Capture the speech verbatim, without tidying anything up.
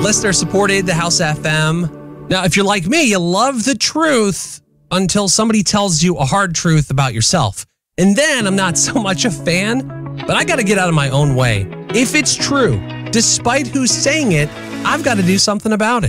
listener supported the House F M. Now, if you're like me, you love the truth until somebody tells you a hard truth about yourself. And then I'm not so much a fan, but I got to get out of my own way. If it's true, despite who's saying it, I've got to do something about it.